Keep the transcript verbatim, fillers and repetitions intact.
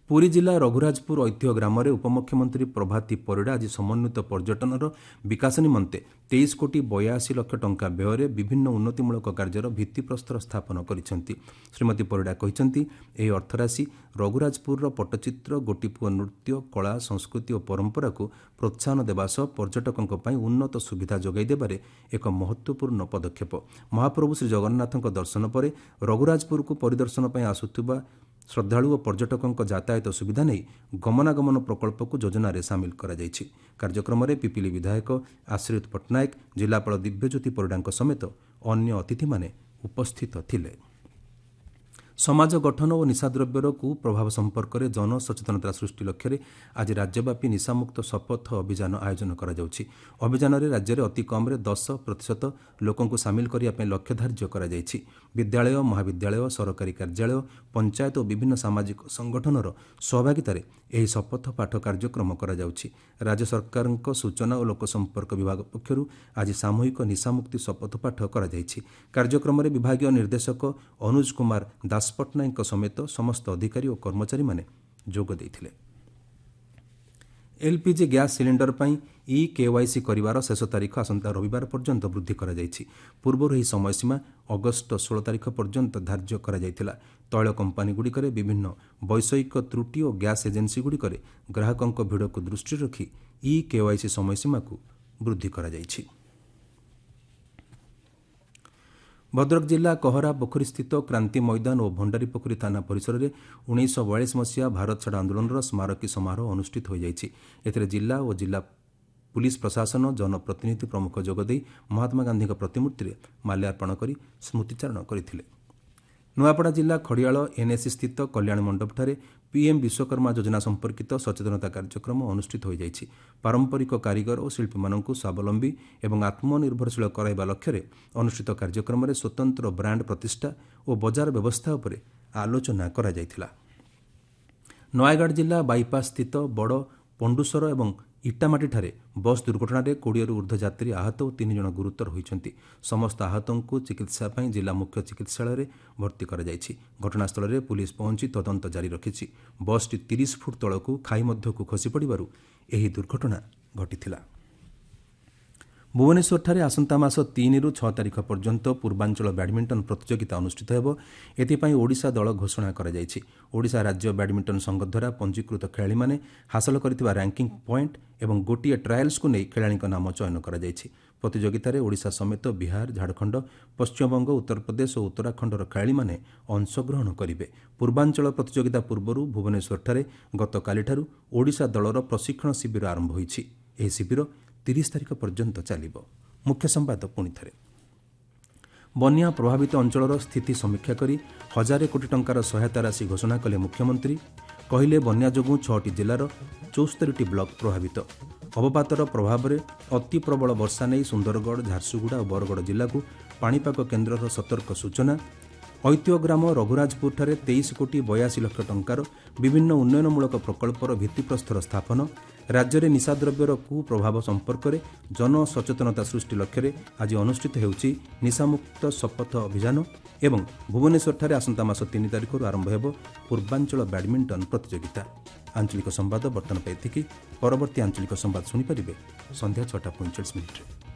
पुरी जिला रघुराजपुर ऐतिह्य ग्राम उपमुख्यमंत्री प्रभाती परिड़ा आज समन्वित पर्यटनर विकास निमंते तेईस कोटी बयासी लक्ष टंका व्यय विभिन्न उन्नतिमूलक कार्यर भित्तिप्रस्तर स्थापन करिसेंति। श्रीमती परिड़ा कहिसेंति एही अर्थराशि रघुराजपुर पट्टचित्र गोटीपुओ नृत्य कला संस्कृति और परंपरा को प्रोत्साहन देवा सह पर्यटकों पई उन्नत सुविधा जोगाई देबारे एक महत्वपूर्ण पदक्षेप। महाप्रभु श्री जगन्नाथଙ୍କ दर्शन पर रघुराजपुर को परिदर्शन पई आसुथिबा श्रद्धालु और पर्यटकों यातायात सुविधा नहीं गमनागमन प्रकल्प को योजन सामिल करा जायछि। कार्यक्रम में पिपिली विधायक आश्रित पट्टनायक जिलापाल दिव्यज्योति परिड़ा समेत अन्य अतिथि माने उपस्थित थिले। समाज गठन और निशाद्रव्यर कुप्रभाव संपर्क में जन सचेतनता सृष्टि लक्ष्य आज राज्यव्यापी निशामुक्त शपथ अभियान आयोजन करा जाउछि। अभियान में राज्य में अति कम दस प्रतिशत लोक सामिल करने लक्ष्य धार्य करा जायछि। विद्यालय महाविद्यालय सरकारी कार्यालय पंचायत और विभिन्न सामाजिक संगठनर सहभागितार यह शपथ पाठ कार्यक्रम करा जाउछि। राज्य सरकार सूचना और लोक संपर्क विभाग पक्षर आज सामूहिक निशामुक्ति शपथ पाठ करा जायछि। कार्यक्रम में विभागीय निर्देशक अनुज कुमार दास पट्टनायक समेत समस्त अधिकारी और कर्मचारी माने जोग देथिले। एलपीजी गैस सिलिंडर पर ई केवाईसी करिवार शेष तारीख आसंता रविवार पर्यंत वृद्धि करा जायछि। पूर्व यह समयसीमा अगस्त सोलह तारीख पर्यंत धार्य करा जायथिला। तैल कंपानी गुड़िक विभिन्न वैषयिक त्रुटि और गैस एजेंसी गुड़िक ग्राहकों भिड़ को दृष्टि रखी ई केवाईसी समयसीमा को वृद्धि करा जायछि। भद्रक जिला कहरा पोखरी स्थित क्रांति मैदान और भंडारीपोखरी थाना परिसर में उन्नीस सौ बयालीस मसीहा भारत छाड़ आंदोलन स्मारकी समारोह अनुष्ठित हो जायछि। एथिरे जिला और जिला पुलिस प्रशासन जनप्रतिनिधि प्रमुख जोगदे महात्मा गांधी प्रतिमूर्ति में माल्यार्पण कर स्मृतिचारण करथिले। नुआपड़ा जिला खड़ियाल एनएसी स्थित कल्याण मंडपठारे पीएम विश्वकर्मा योजना संपर्कित सचेतनता कार्यक्रम अनुष्ठित हो जायछि। पारंपरिक कारीगर और शिल्पी मानक स्वावलंबी एवं आत्मनिर्भरशील कराइबा लक्ष्य अनुष्ठित कार्यक्रम में स्वतंत्र ब्रांड प्रतिष्ठा और बजार व्यवस्था उपरे आलोचना करा जायथिला। नयागढ़ जिला बाईपास स्थित बड़ पंडुसर एवं इटामाटीଠାରେ बस दुर्घटना कोड़े ऊर्ध्व यात्री आहत और तीन जन गुरुतर होइछन्ति। समस्त आहतों को चिकित्सा पई जिला मुख्य चिकित्सालय भर्ती करा जायछि। घटनास्थल में पुलिस पहुंची तदंत जारी रखिछि। बसटी तीस फुट तलकू खाई मध्यकू खसी पड़िबारु एही दुर्घटना घटिथिला। भुवनेश्वर आसंता मास तीन रु छह तारीख पर्यंत पूर्वांचल बैडमिंटन प्रतियोगिता अनुष्ठित हेब। एथिपाई ओडिशा दल घोषणा करा जायछि। ओडिशा राज्य बैडमिंटन संघ द्वारा पंजीकृत खेलाड़ी माने हासिल करथिबा रैंकिंग पॉइंट एवं गोटिए ट्रायल्स को नहीं खेलाड़ी नाम चयन करा जायछि। प्रतियोगिता रे ओडिशा समेत बिहार झारखंड पश्चिमबंग उत्तर प्रदेश और उत्तराखंडर खेलाड़ी माने अंशग्रहण करिवे। पूर्वांचल प्रतियोगिता पूर्व भुवनेश्वर गतकालिठारु ओडिशा दलर प्रशिक्षण शिविर आरंभ होइछि। एही शिविर तीस तारीख पर्यंत चलिबो। मुख्य संवाद पुणी थे। बन्या प्रभावित अंचलर स्थिति समीक्षा करी हजारे कोटी टंकार सहायता राशि घोषणा कले मुख्यमंत्री। कहले बन्या जोगु छटी जिलार चौस्तरी ब्लॉक प्रभावित। अवपातर प्रभाव में अति प्रबल वर्षा नहीं सुंदरगढ़ झारसुगुड़ा और बरगढ़ जिला को पाणीपाग केन्द्रर सतर्क सूचना। ऐतिह्य ग्राम रघुराजपुर ठारे तेईस कोटी बयासी लक्ष टंकार विभिन्न उन्नयनमूलक प्रकल्पर भित्तिप्रस्तर स्थापन। राज्य में निशाद्रव्यर कुप्रभाव संपर्क में जन सचेतनता सृष्टि लक्ष्य आज अनुष्ठित होउछि निशामुक्त शपथ अभियान। एवं भुवनेश्वर आसंता मास तीन तारीख आरंभ हेब पूर्वांचल बैडमिंटन प्रतियोगिता। आंचलिक संवाद बर्तन पाई परवर्ती आंचलिक संवाद शुणिपारे संध्या छटा पैंचाश मिनिट्रे।